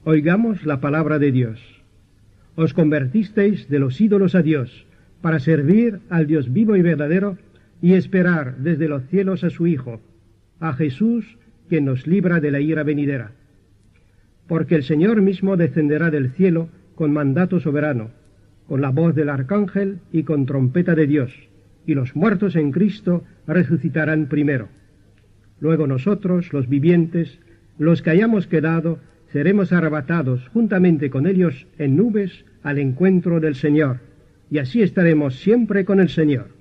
Oigamos la palabra de Dios. Os convertisteis de los ídolos a Dios, para servir al Dios vivo y verdadero, y esperar desde los cielos a su Hijo, a Jesús, quien nos libra de la ira venidera. Porque el Señor mismo descenderá del cielo con mandato soberano, con la voz del arcángel y con trompeta de Dios, y los muertos en Cristo resucitarán primero. Luego nosotros, los vivientes, los que hayamos quedado, seremos arrebatados juntamente con ellos en nubes al encuentro del Señor, y así estaremos siempre con el Señor.